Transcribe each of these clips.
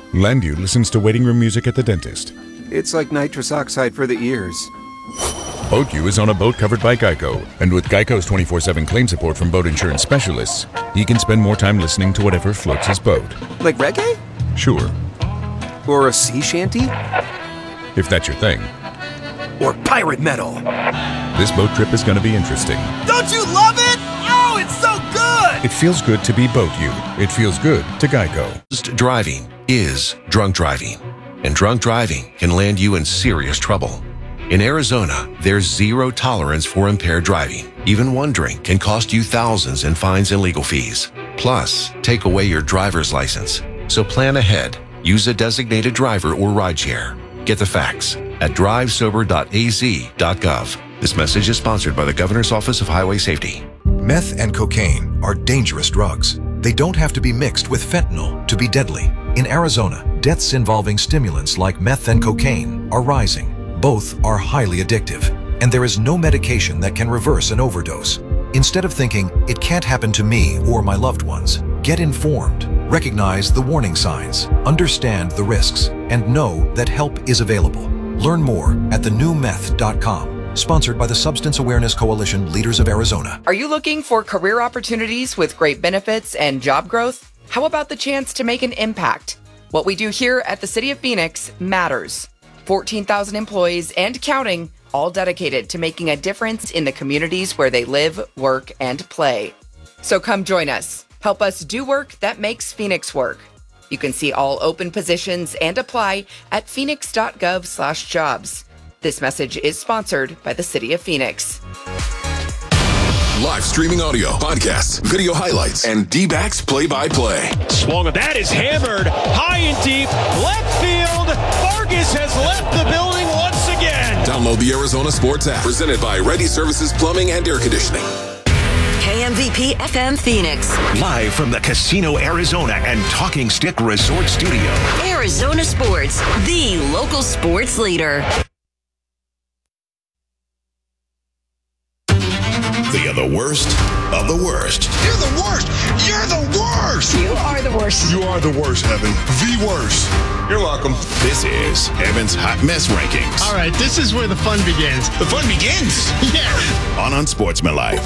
Landview listens to waiting room music at the dentist. It's like nitrous oxide for the ears. BoatU is on a boat covered by Geico, and with Geico's 24/7 claim support from boat insurance specialists, he can spend more time listening to whatever floats his boat. Like reggae? Sure, Or a sea shanty? if that's your thing. Or pirate metal? This boat trip is going to be interesting. Don't you love it? Oh, it's so good! It feels good to be BoatU. It feels good to Geico. Driving is drunk driving, and drunk driving can land you in serious trouble. In Arizona, there's zero tolerance for impaired driving. Even one drink can cost you thousands in fines and legal fees. Plus, take away your driver's license. So plan ahead. Use a designated driver or rideshare. Get the facts at drivesober.az.gov. This message is sponsored by the Governor's Office of Highway Safety. Meth and cocaine are dangerous drugs. They don't have to be mixed with fentanyl to be deadly. In Arizona, deaths involving stimulants like meth and cocaine are rising. Both are highly addictive, and there is no medication that can reverse an overdose. Instead of thinking, it can't happen to me or my loved ones, get informed, recognize the warning signs, understand the risks, and know that help is available. Learn more at thenewmeth.com. Sponsored by the Substance Awareness Coalition Leaders of Arizona. Are you looking for career opportunities with great benefits and job growth? How about the chance to make an impact? What we do here at the City of Phoenix matters. 14,000 employees and counting, all dedicated to making a difference in the communities where they live, work, and play. So come join us. Help us do work that makes Phoenix work. You can see all open positions and apply at phoenix.gov/jobs. This message is sponsored by the City of Phoenix. Live streaming audio, podcasts, video highlights, and D-backs play-by-play. Swung, that is hammered high and deep, left field. Vargas has left the building once again. Download the Arizona Sports app, presented by Ready Services Plumbing and Air Conditioning. KMVP FM Phoenix. Live from the Casino Arizona and Talking Stick Resort Studio. Arizona Sports, the local sports leader. They are the worst of the worst. You're the worst. You're the worst. You are the worst. You are the worst, Evan. The worst. You're welcome. This is Evan's Hot Mess Rankings. All right, this is where the fun begins. The fun begins? Yeah. On Unsportsmanlike.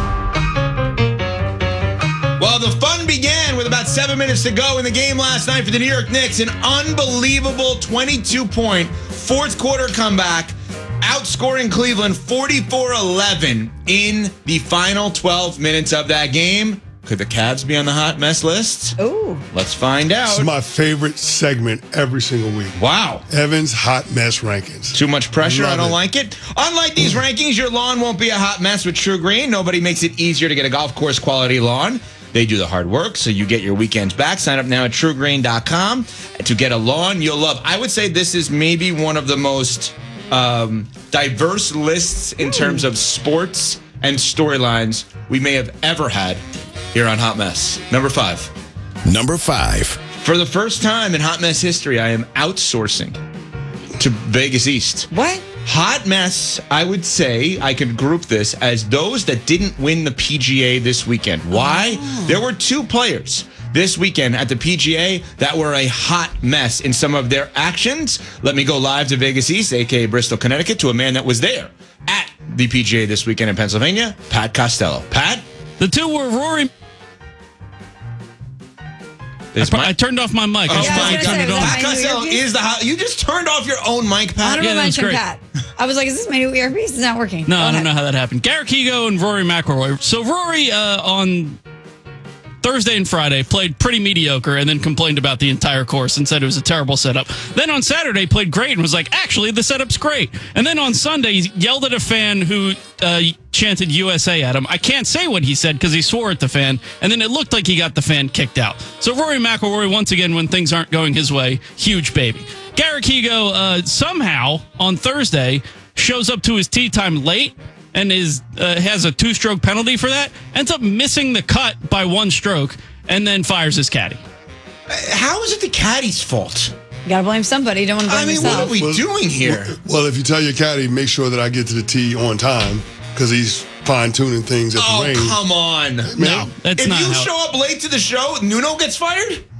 Well, the fun began with about 7 minutes to go in the game last night for the New York Knicks. An unbelievable 22-point fourth quarter comeback, outscoring Cleveland 44-11 in the final 12 minutes of that game. Could the Cavs be on the hot mess list? Oh, let's find out. It's my favorite segment every single week. Wow. Evan's Hot Mess Rankings. Too much pressure. I don't like it. Unlike these rankings, your lawn won't be a hot mess with True Green. Nobody makes it easier to get a golf course quality lawn. They do the hard work, so you get your weekends back. Sign up now at truegreen.com to get a lawn you'll love. I would say this is maybe one of the most diverse lists in terms of sports and storylines we may have ever had here on Hot Mess. Number 5. For the first time in Hot Mess history, I am outsourcing to Vegas East. What? Hot Mess, I would say, I could group this as those that didn't win the PGA this weekend. Why? There were 2 players this weekend at the PGA that were a hot mess in some of their actions. Let me go live to Vegas East, a.k.a. Bristol, Connecticut, to a man that was there at the PGA this weekend in Pennsylvania, Pat Costello. Pat? The 2 were Rory. I turned off my mic. I was trying to turn it on. Pat Costello is the hot. You just turned off your own mic, Pat. I don't mention Pat. I was like, is this my new earpiece? It's not working. No, I don't know how that happened. Garrett Higo and Rory McIlroy. So Rory on Thursday and Friday played pretty mediocre and then complained about the entire course and said it was a terrible setup. Then on Saturday played great and was like, actually, the setup's great. And then on Sunday, he yelled at a fan who chanted USA at him. I can't say what he said because he swore at the fan, and then it looked like he got the fan kicked out. So Rory McIlroy, once again, when things aren't going his way, huge baby. Garrett Higo somehow on Thursday shows up to his tee time late and has a 2-stroke penalty for that, ends up missing the cut by 1 stroke, and then fires his caddy. How is it the caddy's fault? You gotta blame somebody. You don't want to blame yourself. What are we doing here? Well, if you tell your caddy, make sure that I get to the tee on time, because he's fine-tuning things at the range. Oh, come on. No, that's not If you how show up late to the show, Nuno gets fired?